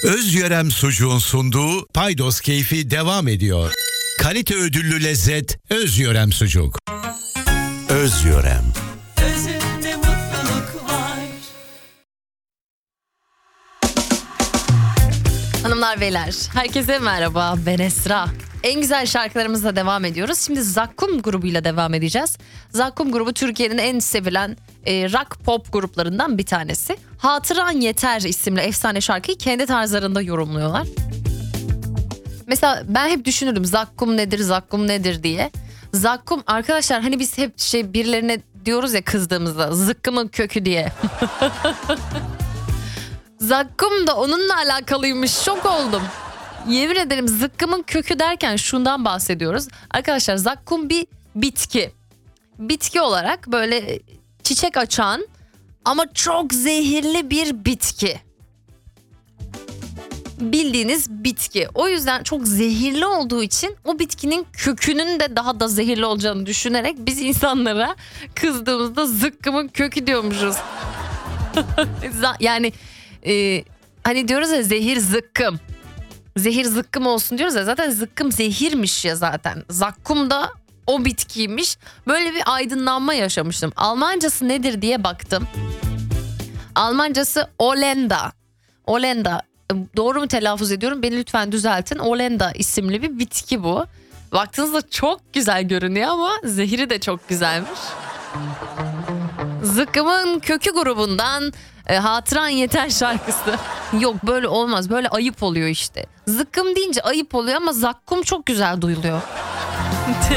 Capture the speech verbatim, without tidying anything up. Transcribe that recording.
Özyörem Sucuğun sunduğu Paydos Keyfi devam ediyor. Kalite ödüllü lezzet Özyörem Sucuk. Özyörem. Özünde mutluluk var. Hanımlar beyler, herkese merhaba, ben Esra. En güzel şarkılarımızla devam ediyoruz. Şimdi Zakkum grubuyla devam edeceğiz. Zakkum grubu Türkiye'nin en sevilen e, rock pop gruplarından bir tanesi. Hatıran Yeter isimli efsane şarkıyı kendi tarzlarında yorumluyorlar. Mesela ben hep düşünürüm zakkum nedir, zakkum nedir diye. Zakkum arkadaşlar, hani biz hep şey birilerine diyoruz ya kızdığımızda, zıkkımın kökü diye. Zakkum da onunla alakalıymış, şok oldum. Yemin ederim, zıkkımın kökü derken şundan bahsediyoruz. Arkadaşlar, zakkum bir bitki. Bitki olarak böyle çiçek açan ama çok zehirli bir bitki. Bildiğiniz bitki. O yüzden çok zehirli olduğu için o bitkinin kökünün de daha da zehirli olacağını düşünerek biz insanlara kızdığımızda zıkkımın kökü diyormuşuz. Yani e, hani diyoruz ya, zehir zıkkım. Zehir zıkkım olsun diyoruz ya, zaten zıkkım zehirmiş ya zaten. Zakkum da o bitkiymiş. Böyle bir aydınlanma yaşamıştım. Almancası nedir diye baktım. Almancası Olenda. Olenda. Doğru mu telaffuz ediyorum? Beni lütfen düzeltin. Olenda isimli bir bitki bu. Baktığınızda çok güzel görünüyor ama zehri de çok güzelmiş. Zıkkımın kökü grubundan e, Hatıran Yeter şarkısı. Yok, böyle olmaz, böyle ayıp oluyor işte. Zıkkım deyince ayıp oluyor ama zakkum çok güzel duyuluyor.